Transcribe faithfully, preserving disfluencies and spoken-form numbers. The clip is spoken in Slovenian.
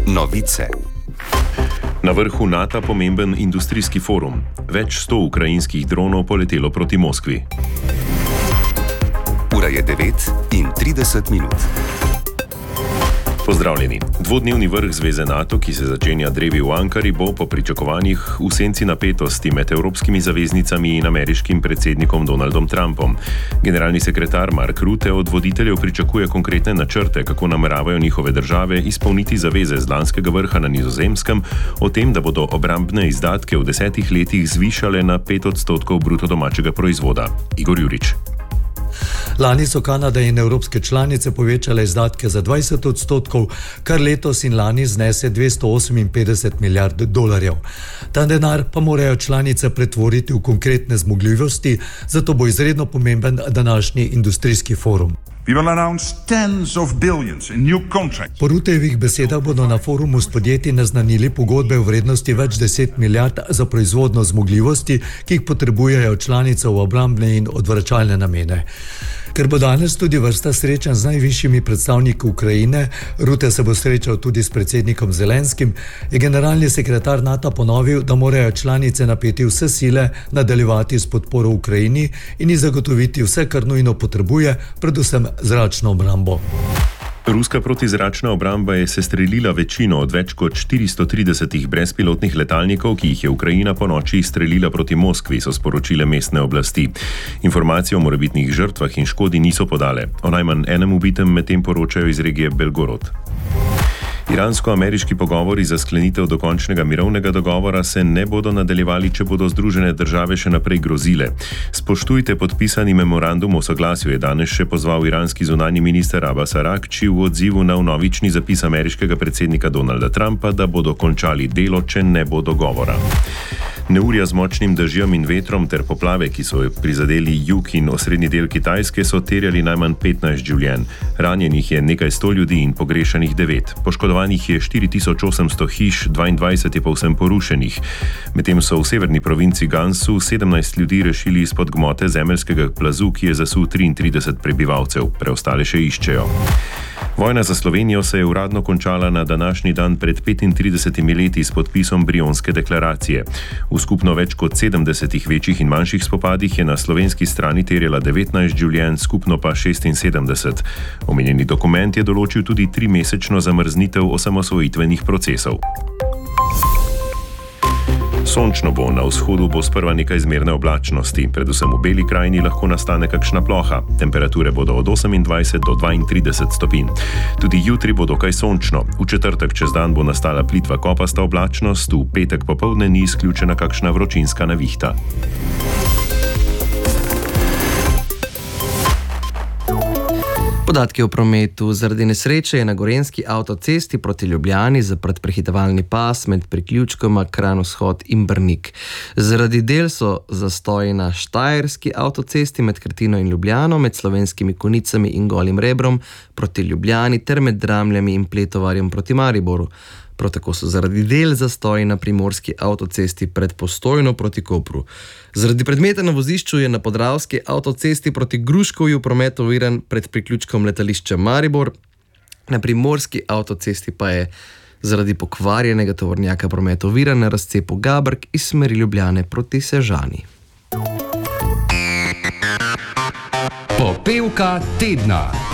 Novice. Na vrhu NATO pomemben industrijski forum. Več sto ukrajinskih dronov poletelo proti Moskvi. Ura je devet in trideset minut. Pozdravljeni. Dvodnevni vrh Zveze NATO, ki se začenja drevi v Ankari, bo po pričakovanjih v senci napetosti med evropskimi zaveznicami in ameriškim predsednikom Donaldom Trumpom. Generalni sekretar Mark Rutte od voditeljev pričakuje konkretne načrte, kako nameravajo njihove države izpolniti zaveze z lanskega vrha na Nizozemskem o tem, da bodo obrambne izdatke v desetih letih zvišale na pet odstotkov bruto domačega proizvoda. Igor Jurič. Lani so Kanada in evropske članice povečale izdatke za dvajset odstotkov, kar letos in lani znese dvesto oseminpetdeset milijard dolarjev. Ta denar pa morajo članice pretvoriti v konkretne zmogljivosti, zato bo izredno pomemben današnji industrijski forum. Po Ruttejevih besedah bodo na forumu s podjetji naznanili pogodbe v vrednosti več deset milijard za proizvodno zmogljivosti, ki jih potrebujejo članice v obrambne in odvračalne namene. Ker bo danes tudi vrsta srečanj z najvišjimi predstavniki Ukrajine, Rutte se bo srečal tudi s predsednikom Zelenskim, je generalni sekretar NATO ponovil, da morajo članice napeti vse sile, nadaljevati s podporo Ukrajini in ji zagotoviti vse, kar nujno potrebuje, predvsem zračno obrambo. Ruska protizračna obramba je sestrelila večino od več kot štiristo tridesetih brezpilotnih letalnikov, ki jih je Ukrajina ponoči streljila proti Moskvi, so sporočile mestne oblasti. Informacije o morebitnih žrtvah in škodi niso podale. O najmanj enem ubitem medtem poročajo iz regije Belgorod. Iransko-ameriški pogovori za sklenitev dokončnega mirovnega dogovora se ne bodo nadaljevali, če bodo Združene države še naprej grozile. Spoštujte podpisani memorandum o soglasju, je danes še pozval iranski zunanji minister Abbas Araqči v odzivu na vnovični zapis ameriškega predsednika Donalda Trumpa, da bodo končali delo, če ne bo dogovora. Neurja z močnim dežjem in vetrom ter poplave, ki so prizadeli jug in osrednji del Kitajske, so terjali najmanj petnajst življenj. Ranjenih je nekaj sto ljudi in pogrešanih devet. Poškodovanih je štiri tisoč osemsto hiš, dvaindvajset je povsem porušenih. Medtem so v severni provinci Gansu sedemnajst ljudi rešili izpod gmote zemeljskega plazu, ki je zasul triintrideset prebivalcev. Preostale še iščejo. Vojna za Slovenijo se je uradno končala na današnji dan pred petintridesetimi leti s podpisom Brionske deklaracije. V skupno več kot sedemdesetih večjih in manjših spopadih je na slovenski strani terjala devetnajst življenj, skupno pa šestinsedemdeset. Omenjeni dokument je določil tudi trimesečno zamrznitev osamosvojitvenih procesov. Sončno bo, na vzhodu bo sprva nekaj zmerne oblačnosti, predvsem v Beli krajini lahko nastane kakšna ploha. Temperature bodo od osemindvajset do dvaintrideset stopinj. Tudi jutri bo dokaj sončno. V četrtek čez dan bo nastala plitva kopasta oblačnost, v petek popoldne ni izključena kakšna vročinska nevihta. Podatki o prometu. Zaradi nesreče je na gorenjski avtocesti proti Ljubljani zaprt prehitevalni pas med priključkoma Kranj-Vzhod in Brnik. Zaradi del so zastoji na štajerski avtocesti med Kretino in Ljubljano, med Slovenskimi Konicami in Golim Rebrom proti Ljubljani ter med Dramljami in Pletovarjem proti Mariboru. Prav tako so zaradi del zastoji na primorski avtocesti pred Postojno proti Kopru. Zaradi predmeta na vozišču je na podravski avtocesti proti Gruškovju promet oviran pred priključkom letališča Maribor. Na primorski avtocesti pa je zaradi pokvarjenega tovornjaka promet oviran na razcepu Gabrk iz smeri Ljubljane proti Sežani. Popevka tedna.